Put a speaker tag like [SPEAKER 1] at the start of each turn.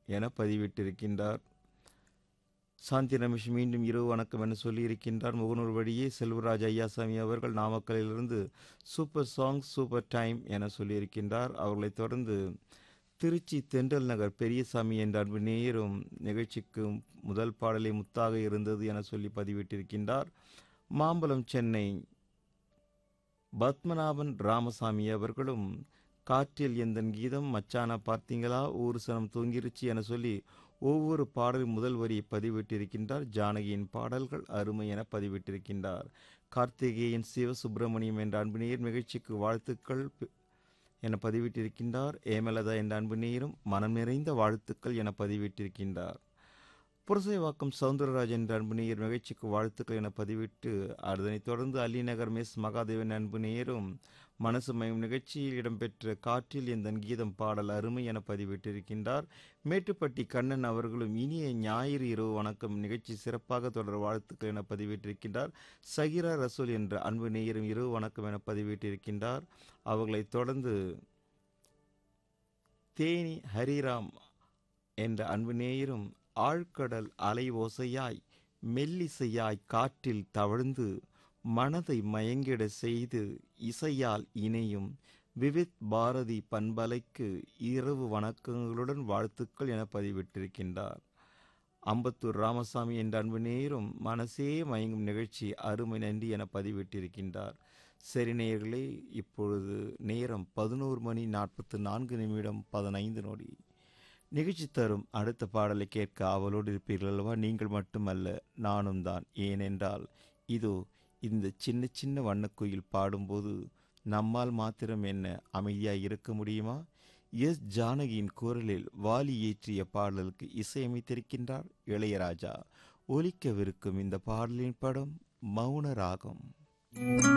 [SPEAKER 1] என பதிவிட்டிருக்கின்றார். சாந்தி ரமேஷ் மீண்டும் இரவு வணக்கம் என சொல்லியிருக்கின்றார். முகநூல் வழியே செல்வராஜ் ஐயாசாமி அவர்கள் நாமக்கலிலிருந்து சூப்பர் சாங் சூப்பர் டைம் என சொல்லியிருக்கின்றார். அவர்களைத் தொடர்ந்து திருச்சி தென்றல் நகர் பெரியசாமி என்ற அன்பு நேயரும் நிகழ்ச்சிக்கு முதல் பாடலை முத்தாக இருந்தது என சொல்லி பதிவிட்டிருக்கின்றார். மாம்பலம் சென்னை பத்மநாபன் ராமசாமி அவர்களும் காற்றில் எந்தன் கீதம் மச்சானா பார்த்தீங்களா ஊர் சனம் தூங்கிருச்சு என சொல்லி ஒவ்வொரு பாடலின் முதல் வரியை பதிவிட்டிருக்கின்றார். ஜானகியின் பாடல்கள் அருமை என பதிவிட்டிருக்கின்றார். கார்த்திகேயன் சிவசுப்பிரமணியம் என்ற அன்பு நேயர் நிகழ்ச்சிக்கு வாழ்த்துக்கள் என பதிவிட்டிருக்கின்றார். ஏமலதா என்ற அன்பு நேயரும் மனம் நிறைந்த வாழ்த்துக்கள் என பதிவிட்டிருக்கின்றார். புரசைவாக்கம் சவுந்தரராஜன் என்ற அன்பு நேயர் நிகழ்ச்சிக்கு வாழ்த்துக்கள் என பதிவிட்டு அதனைத் தொடர்ந்து அலிநகர் மெஸ் மகாதேவன் அன்பு நேயரும் மனசு மயம் நிகழ்ச்சியில் இடம்பெற்ற காற்றில் எந்தன் கீதம் பாடல் அருமை என பதிவிட்டிருக்கின்றார். மேட்டுப்பட்டி கண்ணன் அவர்களும் இனிய ஞாயிறு இரவு வணக்கம் நிகழ்ச்சி சிறப்பாக தொடர் வாழ்த்துக்கள் என பதிவிட்டிருக்கின்றார். சகிரா ரசூல் என்ற அன்பு நேயரும் இரவு வணக்கம் என பதிவிட்டிருக்கின்றார். அவர்களைத் தொடர்ந்து தேனி ஹரிராம் என்ற அன்பு நேயரும் ஆழ்கடல் அலை ஓசையாய் மெல்லிசையாய் காற்றில் தவழ்ந்து மனதை மயங்கிட செய்து இசையால் இணையும் விவித் பாரதி பண்பலைக்கு இரவு வணக்கங்களுடன் வாழ்த்துக்கள் என பதிவிட்டிருக்கின்றார். அம்பத்தூர் ராமசாமி என்ற அன்பு நேயரும் மனசே மயங்கும் நிகழ்ச்சி அருமை நன்றி என பதிவிட்டிருக்கின்றார். சரி நேயர்களே, இப்பொழுது நேரம் 11:44 நிகழ்ச்சி தரும் அடுத்த பாடலை கேட்க ஆவலோடு இருப்பீர்கள் அல்லவா? நீங்கள் மட்டுமல்ல, நானும் தான். ஏனென்றால் இதோ இந்த சின்ன சின்ன வண்ணக்குயில் பாடும்போது நம்மால் மாத்திரம் என்ன அமைதியாய் இருக்க முடியுமா? எஸ் ஜானகியின் குரலில் வாலி இயற்றிய பாடலுக்கு இசையமைத்திருக்கின்றார் இளையராஜா. ஒலிக்கவிருக்கும் இந்த பாடலின் படம் மௌன ராகம்.